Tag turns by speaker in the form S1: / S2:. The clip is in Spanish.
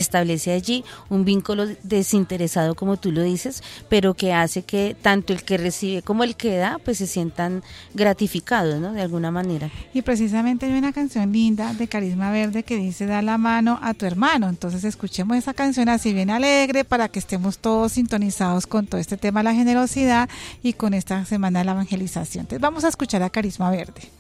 S1: establece allí un vínculo desinteresado, como tú lo dices, pero que hace que tanto el que recibe como el que da, pues se sientan gratificados, ¿no? De alguna manera.
S2: Y precisamente hay una canción linda de Carisma Verde que dice: da la mano a tu hermano. Entonces escuchemos esa canción así bien alegre para que estemos todos sintonizados con todo este tema de la generosidad y con esta semana de la evangelización. Entonces vamos a escuchar a Carisma Verde.